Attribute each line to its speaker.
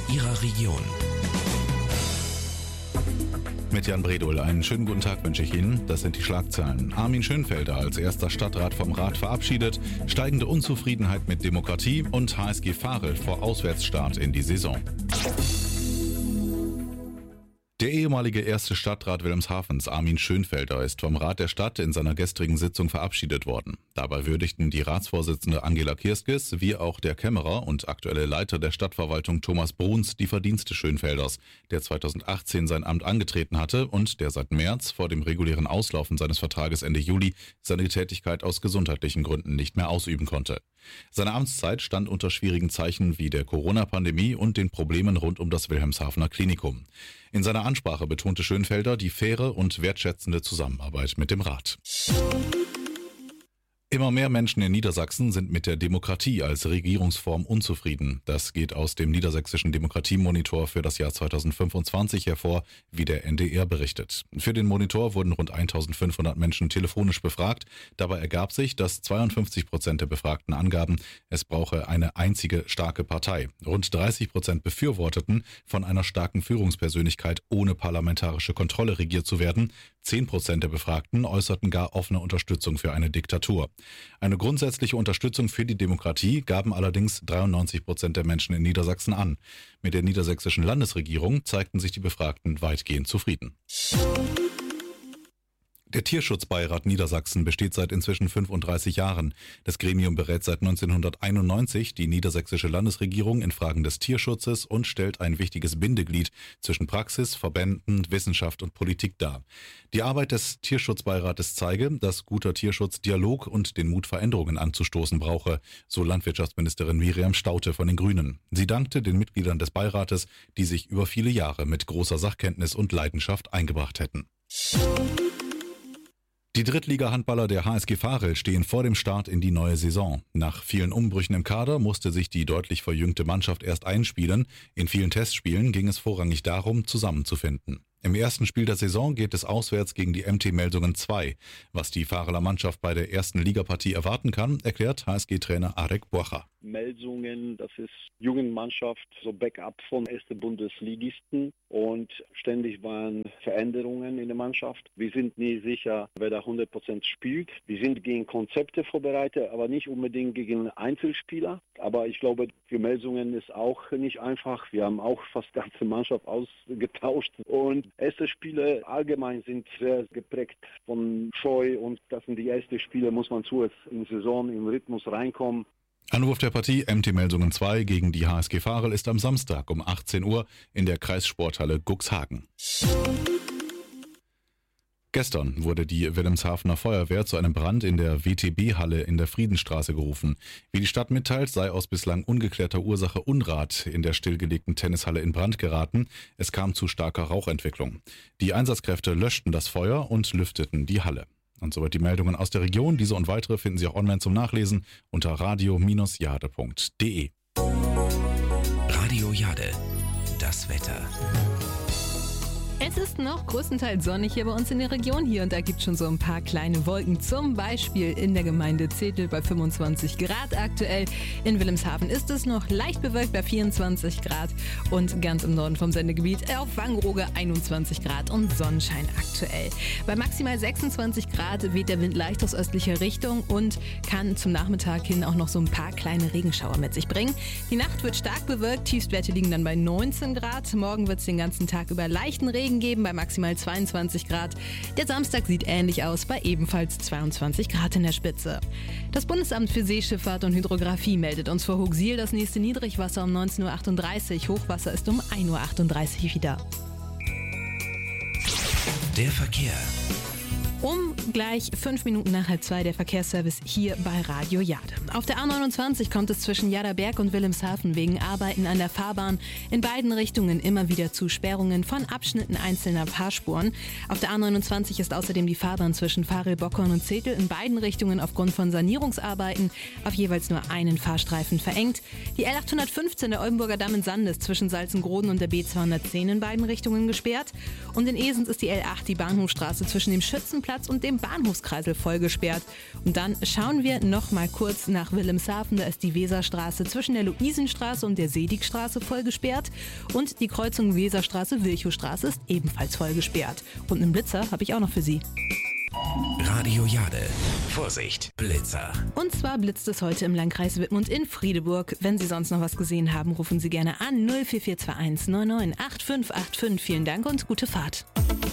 Speaker 1: Ihrer Region.
Speaker 2: Mit Jan Bredol einen schönen guten Tag wünsche ich Ihnen. Das sind die Schlagzeilen. Armin Schönfelder als erster Stadtrat vom Rat verabschiedet, steigende Unzufriedenheit mit Demokratie und HSG Varel vor Auswärtsstart in die Saison. Der ehemalige erste Stadtrat Wilhelmshavens, Armin Schönfelder, ist vom Rat der Stadt in seiner gestrigen Sitzung verabschiedet worden. Dabei würdigten die Ratsvorsitzende Angela Kirskis wie auch der Kämmerer und aktuelle Leiter der Stadtverwaltung Thomas Bruns die Verdienste Schönfelders, der 2018 sein Amt angetreten hatte und der seit März vor dem regulären Auslaufen seines Vertrages Ende Juli seine Tätigkeit aus gesundheitlichen Gründen nicht mehr ausüben konnte. Seine Amtszeit stand unter schwierigen Zeichen wie der Corona-Pandemie und den Problemen rund um das Wilhelmshavener Klinikum. In seiner Ansprache betonte Schönfelder die faire und wertschätzende Zusammenarbeit mit dem Rat. Immer mehr Menschen in Niedersachsen sind mit der Demokratie als Regierungsform unzufrieden. Das geht aus dem Niedersächsischen Demokratiemonitor für das Jahr 2025 hervor, wie der NDR berichtet. Für den Monitor wurden rund 1500 Menschen telefonisch befragt. Dabei ergab sich, dass 52% der Befragten angaben, es brauche eine einzige starke Partei. Rund 30% befürworteten, von einer starken Führungspersönlichkeit ohne parlamentarische Kontrolle regiert zu werden. 10% der Befragten äußerten gar offene Unterstützung für eine Diktatur. Eine grundsätzliche Unterstützung für die Demokratie gaben allerdings 93% der Menschen in Niedersachsen an. Mit der niedersächsischen Landesregierung zeigten sich die Befragten weitgehend zufrieden. Der Tierschutzbeirat Niedersachsen besteht seit inzwischen 35 Jahren. Das Gremium berät seit 1991 die niedersächsische Landesregierung in Fragen des Tierschutzes und stellt ein wichtiges Bindeglied zwischen Praxis, Verbänden, Wissenschaft und Politik dar. Die Arbeit des Tierschutzbeirates zeige, dass guter Tierschutz Dialog und den Mut, Veränderungen anzustoßen brauche, so Landwirtschaftsministerin Miriam Staudte von den Grünen. Sie dankte den Mitgliedern des Beirates, die sich über viele Jahre mit großer Sachkenntnis und Leidenschaft eingebracht hätten. Die Drittliga-Handballer der HSG Varel stehen vor dem Start in die neue Saison. Nach vielen Umbrüchen im Kader musste sich die deutlich verjüngte Mannschaft erst einspielen. In vielen Testspielen ging es vorrangig darum, zusammenzufinden. Im ersten Spiel der Saison geht es auswärts gegen die MT Melsungen 2. Was die Vareler Mannschaft bei der ersten Ligapartie erwarten kann, erklärt HSG-Trainer Arek Borcha.
Speaker 3: Melsungen, das ist Jugendmannschaft, so Backup von ersten Bundesligisten und ständig waren Veränderungen in der Mannschaft. Wir sind nie sicher, wer da 100% spielt. Wir sind gegen Konzepte vorbereitet, aber nicht unbedingt gegen Einzelspieler. Aber ich glaube, für Melsungen ist auch nicht einfach. Wir haben auch fast die ganze Mannschaft ausgetauscht und erste Spiele allgemein sind sehr geprägt von Scheu und das sind die ersten Spiele, muss man zuerst in die Saison, im Rhythmus reinkommen.
Speaker 2: Anruf der Partie MT Melsungen 2 gegen die HSG Varel ist am Samstag um 18 Uhr in der Kreissporthalle Cuxhagen. Gestern wurde die Wilhelmshavener Feuerwehr zu einem Brand in der WTB-Halle in der Friedenstraße gerufen. Wie die Stadt mitteilt, sei aus bislang ungeklärter Ursache Unrat in der stillgelegten Tennishalle in Brand geraten. Es kam zu starker Rauchentwicklung. Die Einsatzkräfte löschten das Feuer und lüfteten die Halle. Und soweit die Meldungen aus der Region. Diese und weitere finden Sie auch online zum Nachlesen unter radio-jade.de.
Speaker 1: Radio Jade, das Wetter.
Speaker 4: Es ist noch größtenteils sonnig hier bei uns in der Region. Hier und da gibt es schon so ein paar kleine Wolken. Zum Beispiel in der Gemeinde Zetel bei 25 Grad aktuell. In Wilhelmshaven ist es noch leicht bewölkt bei 24 Grad. Und ganz im Norden vom Sendegebiet auf Wangerooge 21 Grad und Sonnenschein aktuell. Bei maximal 26 Grad weht der Wind leicht aus östlicher Richtung und kann zum Nachmittag hin auch noch so ein paar kleine Regenschauer mit sich bringen. Die Nacht wird stark bewölkt. Tiefstwerte liegen dann bei 19 Grad. Morgen wird es den ganzen Tag über leichten Regen geben bei maximal 22 Grad. Der Samstag sieht ähnlich aus bei ebenfalls 22 Grad in der Spitze. Das Bundesamt für Seeschifffahrt und Hydrographie meldet uns vor Hooghsiel das nächste Niedrigwasser um 19.38 Uhr. Hochwasser ist um 1.38 Uhr wieder.
Speaker 1: Der Verkehr.
Speaker 4: Um gleich 5 Minuten nach 1:30 der Verkehrsservice hier bei Radio Jade. Auf der A29 kommt es zwischen Jaderberg und Wilhelmshaven wegen Arbeiten an der Fahrbahn in beiden Richtungen immer wieder zu Sperrungen von Abschnitten einzelner Fahrspuren. Auf der A29 ist außerdem die Fahrbahn zwischen Varel, Bockhorn und Zetel in beiden Richtungen aufgrund von Sanierungsarbeiten auf jeweils nur einen Fahrstreifen verengt. Die L815 der Oldenburger Damm in Sandes zwischen Salzengroden und der B210 in beiden Richtungen gesperrt. Und in Esens ist die L8, die Bahnhofstraße zwischen dem Schützenplatz und dem den Bahnhofskreisel voll gesperrt. Und dann schauen wir noch mal kurz nach Wilhelmshaven. Da ist die Weserstraße zwischen der Luisenstraße und der Seligstraße voll gesperrt. Und die Kreuzung Weserstraße-Wilchow-Straße ist ebenfalls voll gesperrt. Und einen Blitzer habe ich auch noch für Sie.
Speaker 1: Radio Jade. Vorsicht, Blitzer.
Speaker 4: Und zwar blitzt es heute im Landkreis Wittmund in Friedeburg. Wenn Sie sonst noch was gesehen haben, rufen Sie gerne an 04421 99 8585. Vielen Dank und gute Fahrt.